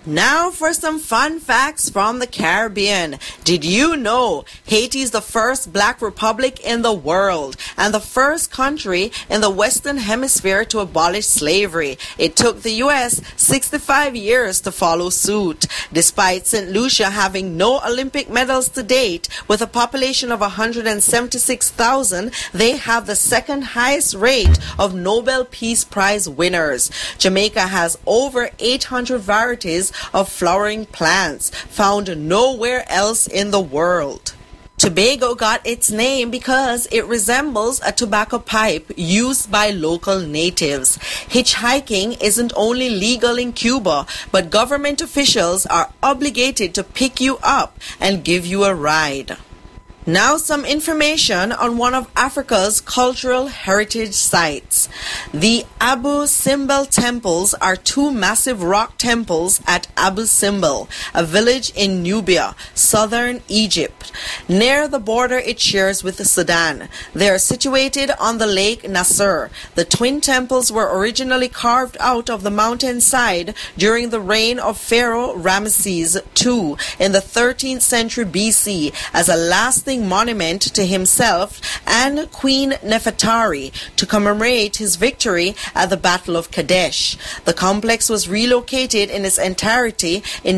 Now for some fun facts from the Caribbean. Did you know Haiti is the first black republic in the world and the first country in the Western Hemisphere to abolish slavery? It took the U.S. 65 years to follow suit. Despite St. Lucia having no Olympic medals to date, with a population of 176,000, they have the second highest rate of Nobel Peace Prize winners. Jamaica has over 800 varieties of flowering plants found nowhere else in the world. Tobago got its name because it resembles a tobacco pipe used by local natives. Hitchhiking isn't only legal in Cuba, but government officials are obligated to pick you up and give you a ride. Now some information on one of Africa's cultural heritage sites. The Abu Simbel temples are two massive rock temples at Abu Simbel, a village in Nubia, southern Egypt. Near the border it shares with Sudan. They are situated on the lake Nasser. The twin temples were originally carved out of the mountainside during the reign of Pharaoh Ramesses II in the 13th century BC as a lasting monument to himself and Queen Nefertari to commemorate his victory at the Battle of Kadesh. The complex was relocated in its entirety in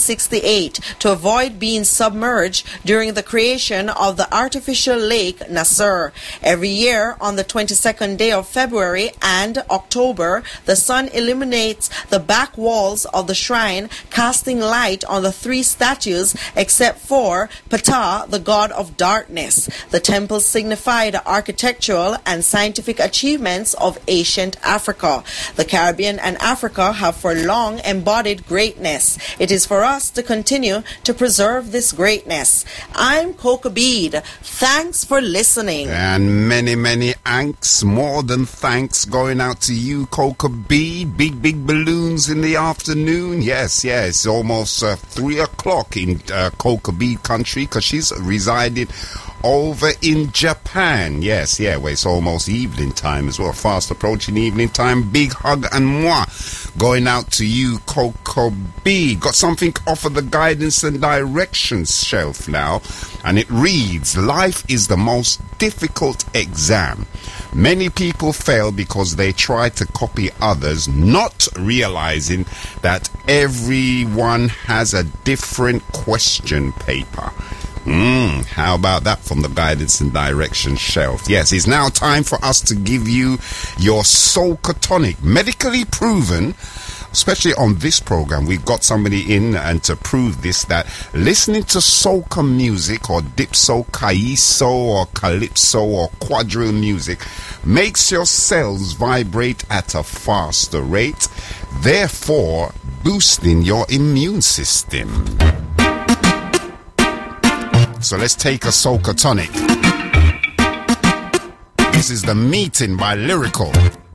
1968 to avoid being submerged during the creation of the artificial lake Nasser. Every year on the 22nd day of February and October, the sun illuminates the back walls of the shrine, casting light on the three statues except for Ptah, the god of darkness. The temples signify the architectural and scientific achievements of ancient Africa. The Caribbean and Africa have for long embodied greatness. It is for us to continue to preserve this greatness. I'm Coca Bead. Thanks for listening. And many, many thanks, more than thanks, going out to you, Coca Bead. Big, big balloons in the afternoon. Yes, it's almost 3 o'clock in Coca Bead country because she's resided over in Japan. Yes, where it's almost evening time as well. Fast approaching evening time. Big hug and moi going out to you, Coco B. Got something off of the guidance and directions shelf now, and it reads, life is the most difficult exam. Many people fail because they try to copy others, not realizing that everyone has a different question paper. How about that from the guidance and direction shelf? Yes, it's now time for us to give you your Soca Tonic, medically proven. Especially on this program, we've got somebody in and to prove this, that listening to soca music or dipso, calypso or calypso or quadrille music makes your cells vibrate at a faster rate, therefore boosting your immune system. So let's take a Soca Tonic. This is The Meeting by Lyrical.